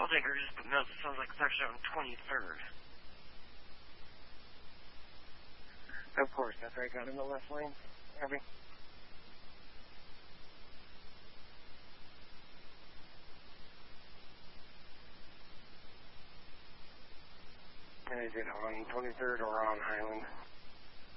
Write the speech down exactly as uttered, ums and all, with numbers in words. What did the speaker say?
tanker just put notes. It sounds like it's actually on twenty-third. Of course, that's right down in the left lane. Abby. Is it on twenty-third or on Highland?